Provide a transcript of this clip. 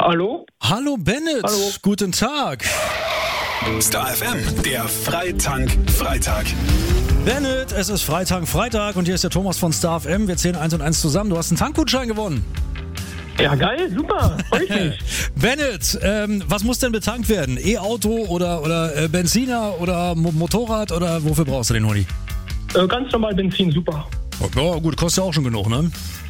Hallo? Hallo Bennett, Hallo. Guten Tag. Star FM, der Freitank-Freitag. Bennett, es ist Freitag und hier ist der Thomas von Star FM. Wir zählen 1 und 1 zusammen. Du hast einen Tankgutschein gewonnen. Ja, geil, super, freue ich mich. Bennett, was muss denn betankt werden? E-Auto oder Benziner oder Motorrad oder wofür brauchst du den Huni? Ganz normal Benzin, super. Oh, gut, kostet ja auch schon genug, ne?